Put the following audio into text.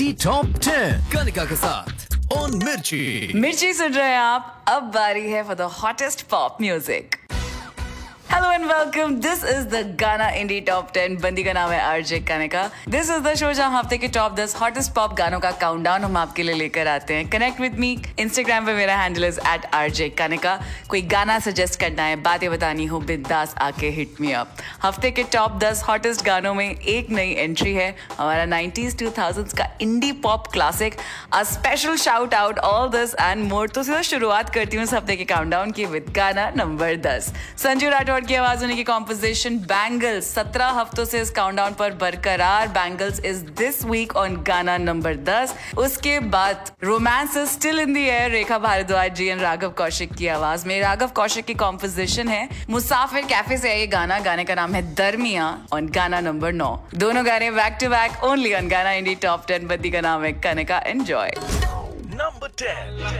इंडी top 10 Kanika के साथ on मिर्ची सुन रहे हैं आप। अब बारी है for the hottest pop music. Hello and welcome, this is the गाना इंडी टॉप 10। बंदी का नाम है RJ Kanika. This is the show जहां हफ्ते के टॉप 10 हॉटेस्ट पॉप गानों का काउंटडाउन हम आपके लिए लेकर आते हैं। कनेक्ट विद मी, इंस्टाग्राम पे मेरा हैंडल इज @RJ कनिका। कोई गाना सजेस्ट करना है, बातें बतानी हो, बिंदास आके हिट मी अप। हफ्ते के टॉप 10 हॉटेस्ट गानों में एक नई एंट्री है, हमारा 90s 2000s का indie pop classic. A special shout out all this and more. तो सीधा शुरुआत करती हूँ इस हफ्ते के काउंटडाउन की विद गाना नंबर 10। संजू राठौड़ की आवाज होने की कॉम्पोजिशन बैंगल्स 17 हफ्तों से इस काउंटडाउन पर बरकरार। Bangles is this week on गाना नंबर 10। उसके बाद romance is still in the air, Rekha Bhardwaj ji and Raghav Kaushik की आवाज में। राघव कौशिक की कॉम्पोजिशन है। मुसाफिर कैफे से है ये गाना। गाने का नाम है दरमिया ऑन गाना नंबर 9। दोनों गाने back to back only on गाना इंडी टॉप 10। बंदी का नाम है कनिका। एंजॉय। नंबर 10।